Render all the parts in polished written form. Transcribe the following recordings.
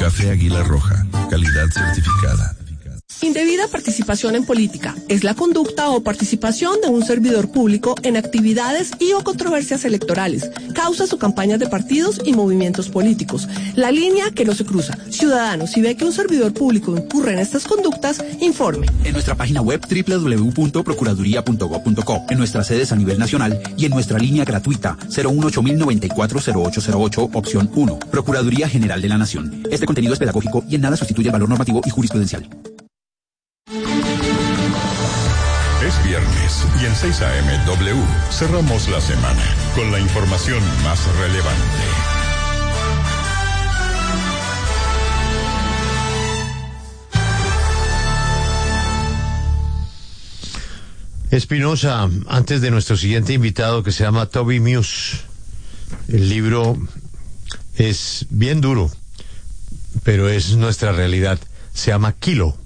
Café Águila Roja, calidad certificada. Indebida participación en política es la conducta o participación de un servidor público en actividades y o controversias electorales, causas o campañas de partidos y movimientos políticos. La línea que no se cruza. Ciudadano, si ve que un servidor público incurre en estas conductas, informe. En nuestra página web www.procuraduría.gov.co, en nuestras sedes a nivel nacional y en nuestra línea gratuita 018-094-0808, opción 1. Procuraduría General de la Nación. Este contenido es pedagógico y en nada sustituye el valor normativo y jurisprudencial. Es viernes y en 6 AM W cerramos la semana con la información más relevante. Espinosa, antes de nuestro siguiente invitado que se llama Toby Muse, el libro es bien duro, pero es nuestra realidad. Se llama Kilo.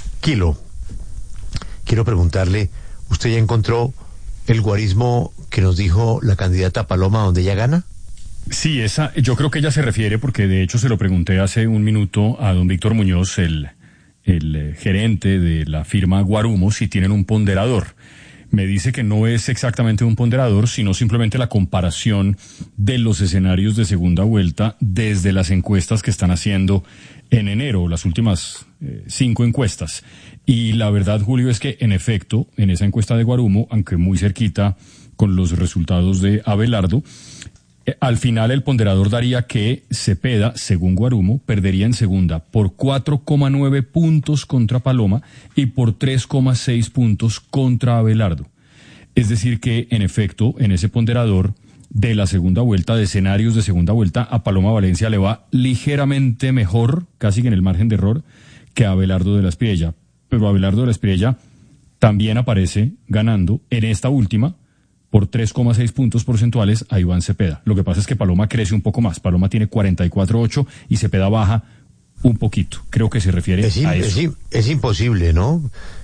Quiero preguntarle, ¿usted ya encontró el guarismo que nos dijo la candidata Paloma donde ella gana? Sí, yo creo que ella se refiere, porque de hecho se lo pregunté hace un minuto a don Víctor Muñoz, el gerente de la firma Guarumo, si tienen un ponderador. Me dice que no es exactamente un ponderador, sino simplemente la comparación de los escenarios de segunda vuelta desde las encuestas que están haciendo en enero, las últimas 5 encuestas. Y la verdad, Julio, es que en efecto, en esa encuesta de Guarumo, aunque muy cerquita con los resultados de Abelardo, al final el ponderador daría que Cepeda, según Guarumo, perdería en segunda por 4,9 puntos contra Paloma y por 3,6 puntos contra Abelardo. Es decir que, en efecto, en ese ponderador de la segunda vuelta, de escenarios de segunda vuelta, a Paloma Valencia le va ligeramente mejor, casi que en el margen de error, que a Abelardo de la Espriella. Pero Abelardo de la Espriella también aparece ganando en esta última por 3,6 puntos porcentuales a Iván Cepeda. Lo que pasa es que Paloma crece un poco más. Paloma tiene 44,8 y Cepeda baja un poquito. Creo que se refiere a eso. Es imposible, ¿no?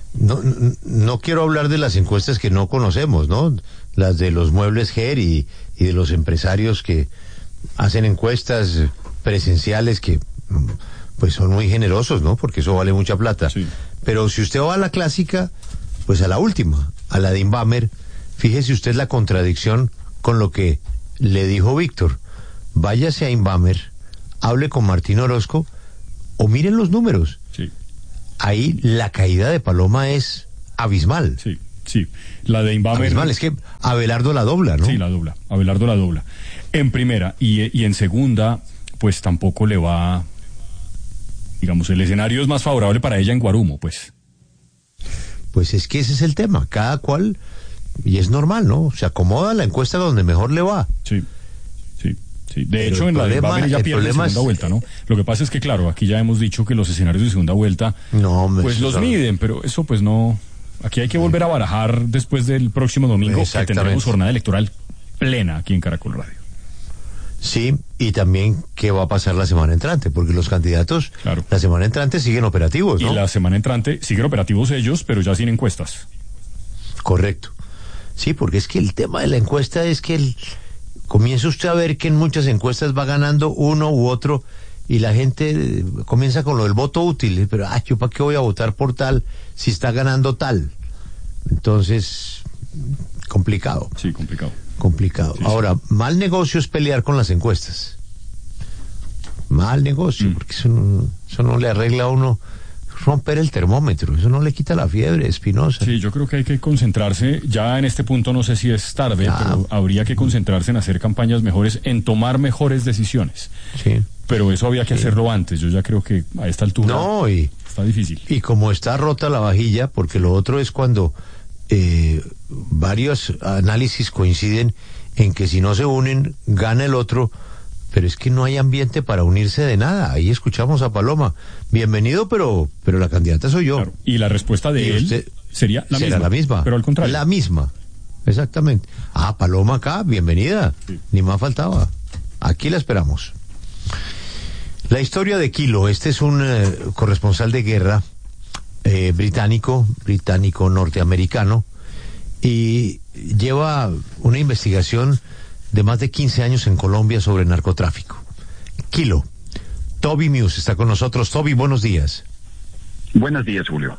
No quiero hablar de las encuestas que no conocemos, ¿no? Las de los muebles GER y de los empresarios que hacen encuestas presenciales que pues son muy generosos, ¿no? Porque eso vale mucha plata. Sí. Pero si usted va a la clásica, pues a la última, a la de Inbamer, fíjese usted la contradicción con lo que le dijo Víctor. Váyase a Inbamer, hable con Martín Orozco o miren los números. Sí. Ahí la caída de Paloma es abismal. Sí. La de Inbamer. Abismal, es que Abelardo la dobla, ¿no? Sí, la dobla. Abelardo la dobla. En primera y en segunda, pues tampoco le va. Digamos, el escenario es más favorable para ella en Guarumo, pues. Pues es que ese es el tema. Cada cual. Y es normal, ¿no? Se acomoda la encuesta donde mejor le va. Sí. De hecho, en la de Babel ya pierde la segunda vuelta, ¿no? Lo que pasa es que, claro, aquí ya hemos dicho que los escenarios de segunda vuelta, pues los miden, pero eso pues no. Aquí hay que volver a barajar después del próximo domingo, que tendremos jornada electoral plena aquí en Caracol Radio. Sí, y también qué va a pasar la semana entrante, porque los candidatos, claro, la semana entrante siguen operativos, ¿no? Y la semana entrante siguen operativos ellos, pero ya sin encuestas. Correcto. Sí, porque es que el tema de la encuesta es que comienza usted a ver que en muchas encuestas va ganando uno u otro y la gente comienza con lo del voto útil, pero ¿yo para qué voy a votar por tal si está ganando tal? Entonces, complicado. Sí, complicado. Sí, ahora, mal negocio es pelear con las encuestas. Mal negocio, porque eso no le arregla a uno romper el termómetro, eso no le quita la fiebre, Espinosa. Sí, yo creo que hay que concentrarse, ya en este punto no sé si es tarde, pero habría que concentrarse en hacer campañas mejores, en tomar mejores decisiones. Sí. Pero eso había que hacerlo antes, yo ya creo que a esta altura está difícil. Y como está rota la vajilla, porque lo otro es cuando varios análisis coinciden en que si no se unen, gana el otro, pero es que no hay ambiente para unirse de nada. Ahí escuchamos a Paloma. Bienvenido, pero la candidata soy yo. Claro. Y la respuesta de él sería la misma. Pero al contrario. La misma. Exactamente. Paloma acá, bienvenida. Sí. Ni más faltaba. Aquí la esperamos. La historia de Kilo. Este es un corresponsal de guerra británico norteamericano, y lleva una investigación de más de 15 años en Colombia sobre narcotráfico. Kilo, Toby Muse está con nosotros. Toby, buenos días. Buenos días, Julio.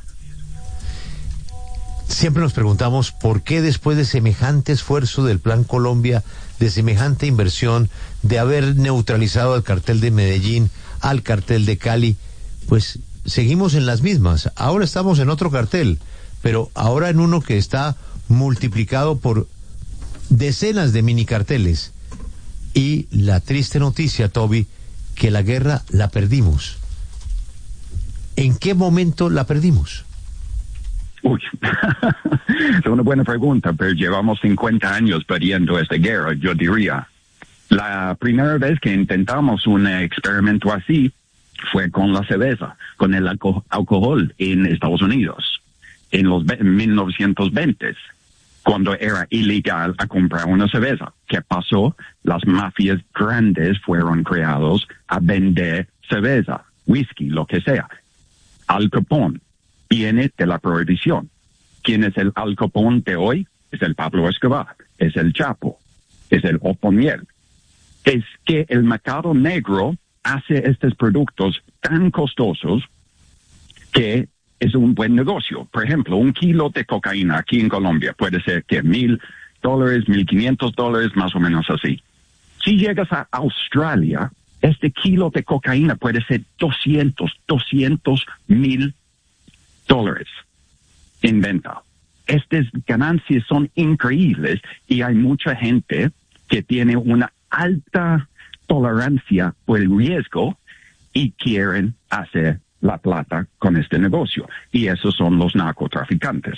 Siempre nos preguntamos por qué después de semejante esfuerzo del Plan Colombia, de semejante inversión, de haber neutralizado al cartel de Medellín, al cartel de Cali, pues seguimos en las mismas. Ahora estamos en otro cartel, pero ahora en uno que está multiplicado por decenas de mini carteles. Y la triste noticia, Toby, que la guerra la perdimos. ¿En qué momento la perdimos? Uy, es una buena pregunta, pero llevamos 50 años perdiendo esta guerra, yo diría. La primera vez que intentamos un experimento así fue con la cerveza, con el alcohol en Estados Unidos, en los 1920s, cuando era ilegal a comprar una cerveza. ¿Qué pasó? Las mafias grandes fueron creados a vender cerveza, whisky, lo que sea. Al Capone viene de la prohibición. ¿Quién es el Al Capone de hoy? Es el Pablo Escobar, es el Chapo, es el Oponiel. Es que el mercado negro hace estos productos tan costosos que es un buen negocio. Por ejemplo, un kilo de cocaína aquí en Colombia puede ser que $1,000, $1,500, más o menos así. Si llegas a Australia, este kilo de cocaína puede ser $200,000 en venta. Estas ganancias son increíbles y hay mucha gente que tiene una alta tolerancia por el riesgo y quieren hacer la plata con este negocio. Y esos son los narcotraficantes.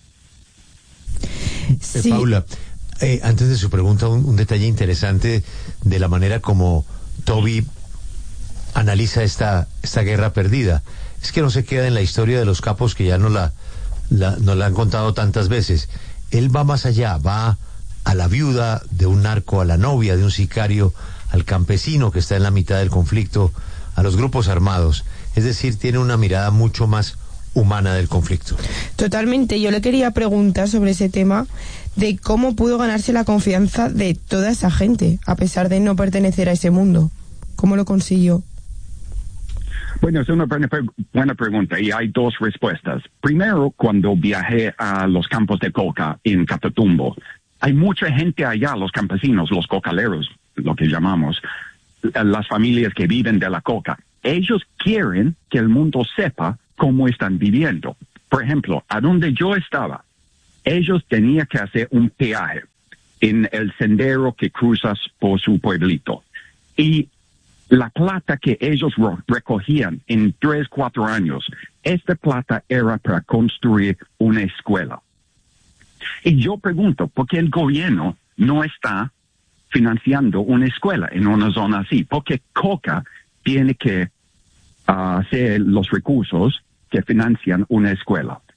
Sí. Paula, antes de su pregunta, un detalle interesante de la manera como Toby analiza esta guerra perdida. Es que no se queda en la historia de los capos que ya nos la han contado tantas veces. Él va más allá, va a la viuda de un narco, a la novia de un sicario, al campesino que está en la mitad del conflicto, a los grupos armados. Es decir, tiene una mirada mucho más humana del conflicto. Totalmente. Yo le quería preguntar sobre ese tema de cómo pudo ganarse la confianza de toda esa gente, a pesar de no pertenecer a ese mundo. ¿Cómo lo consiguió? Bueno, es una buena pregunta y hay dos respuestas. Primero, cuando viajé a los campos de coca en Catatumbo, hay mucha gente allá, los campesinos, los cocaleros, lo que llamamos, las familias que viven de la coca. Ellos quieren que el mundo sepa cómo están viviendo. Por ejemplo, a donde yo estaba, ellos tenían que hacer un peaje en el sendero que cruzas por su pueblito. Y la plata que ellos recogían en 3-4 años, esta plata era para construir una escuela. Y yo pregunto, ¿por qué el gobierno no está financiando una escuela en una zona así? Porque Coca tiene que hacer los recursos que financian una escuela.